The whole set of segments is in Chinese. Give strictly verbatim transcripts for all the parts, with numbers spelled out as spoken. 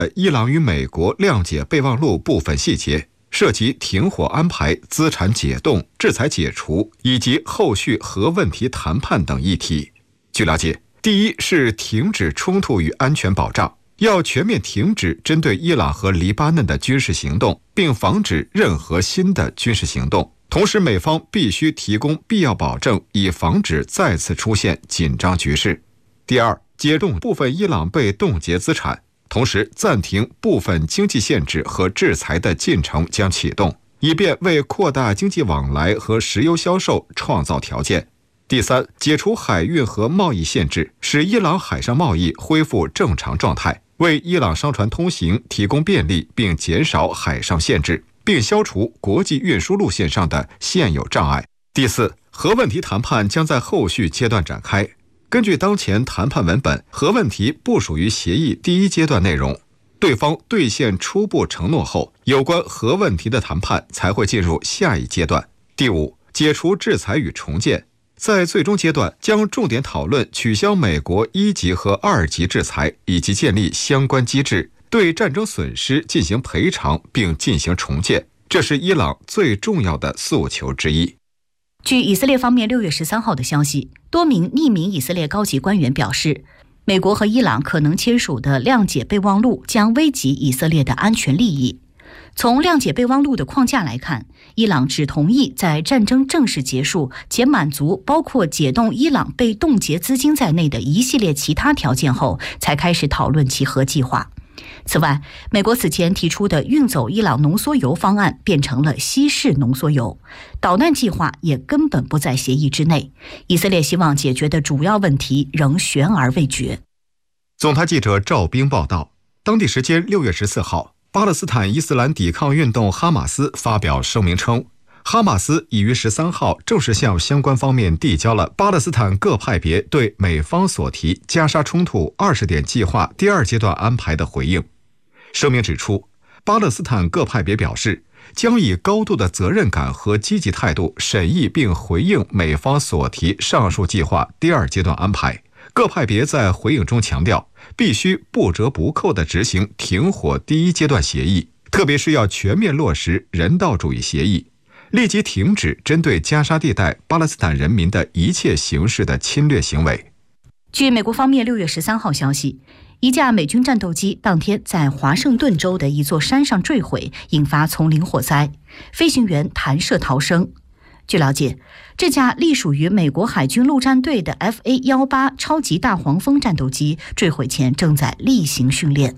伊朗与美国谅解备忘录部分细节，涉及停火安排、资产解冻、制裁解除以及后续核问题谈判等议题。据了解，第一是停止冲突与安全保障，要全面停止针对伊朗和黎巴嫩的军事行动，并防止任何新的军事行动。同时，美方必须提供必要保证，以防止再次出现紧张局势。第二，解冻部分伊朗被冻结资产，同时暂停部分经济限制和制裁的进程将启动，以便为扩大经济往来和石油销售创造条件。第三，解除海运和贸易限制，使伊朗海上贸易恢复正常状态，为伊朗商船通行提供便利，并减少海上限制，并消除国际运输路线上的现有障碍。第四，核问题谈判将在后续阶段展开。根据当前谈判文本，核问题不属于协议第一阶段内容，对方兑现初步承诺后，有关核问题的谈判才会进入下一阶段。第五，解除制裁与重建，在最终阶段将重点讨论取消美国一级和二级制裁，以及建立相关机制，对战争损失进行赔偿并进行重建，这是伊朗最重要的诉求之一。 据以色列方面六月十三号的消息，多名匿名以色列高级官员表示，美国和伊朗可能签署的谅解备忘录将危及以色列的安全利益。从谅解备忘录的框架来看，伊朗只同意在战争正式结束且满足包括解冻伊朗被冻结资金在内的一系列其他条件后，才开始讨论其核计划。此外，美国此前提出的运走伊朗浓缩铀方案变成了稀释浓缩铀，导弹计划也根本不在协议之内。以色列希望解决的主要问题仍悬而未决。 总台记者赵兵报道，当地时间六月十四号，巴勒斯坦伊斯兰抵抗运动哈马斯发表声明称，哈马斯已于十三号正式向相关方面递交了巴勒斯坦各派别对美方所提加沙冲突二十点计划第二阶段安排的回应。声明指出，巴勒斯坦各派别表示，将以高度的责任感和积极态度审议并回应美方所提上述计划第二阶段安排。各派别在回应中强调，必须不折不扣地执行停火第一阶段协议，特别是要全面落实人道主义协议，立即停止针对加沙地带巴勒斯坦人民的一切形式的侵略行为。 据美国方面六月十三号消息，一架美军战斗机当天在华盛顿州的一座山上坠毁，引发丛林火灾，飞行员弹射逃生。据了解，这架隶属于美国海军陆战队的 F A 十八 超级大黄蜂战斗机坠毁前正在例行训练。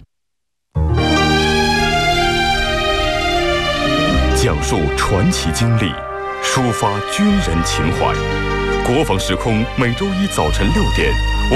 讲述传奇经历，抒发军人情怀。国防时空每周一早晨六点。